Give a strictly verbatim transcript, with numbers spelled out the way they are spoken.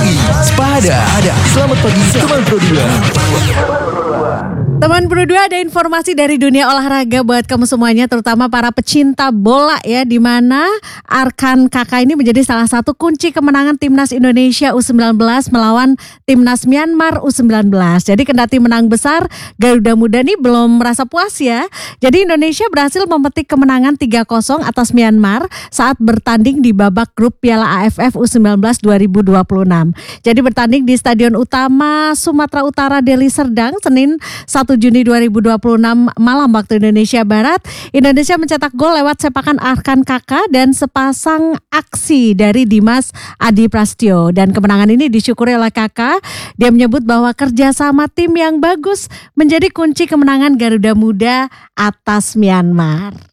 pagi, sepada. Selamat pagi, teman Pro dua. Teman Pro dua, ada informasi dari dunia olahraga buat kamu semuanya, terutama para pecinta bola ya, di mana Arkan Kakak ini menjadi salah satu kunci kemenangan Timnas Indonesia U sembilan belas melawan Timnas Myanmar U sembilan belas. Jadi kendati menang besar, Garuda Muda ini belum merasa puas ya. Jadi Indonesia berhasil memetik kemenangan tiga kosong atas Myanmar saat bertanding di babak grup Piala A F F U sembilan belas dua ribu dua puluh enam. Jadi bertanding di Stadion Utama Sumatera Utara Deli Serdang Senin satu Juni dua ribu dua puluh enam malam waktu Indonesia Barat. Indonesia mencetak gol lewat sepakan Arkan Kakak dan sepasang aksi dari Dimas Adi Prasetyo. Dan kemenangan ini disyukuri oleh Kakak. Dia menyebut bahwa kerjasama tim yang bagus menjadi kunci kemenangan Garuda Muda atas Myanmar.